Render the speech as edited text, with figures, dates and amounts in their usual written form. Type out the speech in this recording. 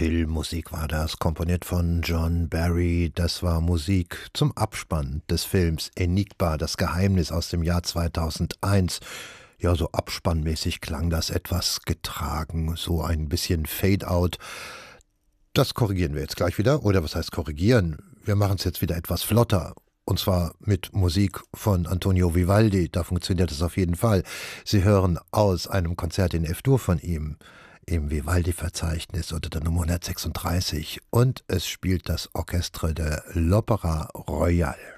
Filmmusik war das, komponiert von John Barry. Das war Musik zum Abspann des Films Enigma, das Geheimnis aus dem Jahr 2001. Ja, so abspannmäßig klang das etwas getragen, so ein bisschen Fade-out. Das korrigieren wir jetzt gleich wieder. Oder was heißt korrigieren? Wir machen es jetzt wieder etwas flotter. Und zwar mit Musik von Antonio Vivaldi. Da funktioniert es auf jeden Fall. Sie hören aus einem Konzert in F-Dur von ihm im Vivaldi-Verzeichnis unter der Nummer 136. Und es spielt das Orchestre de l'Opéra Royal.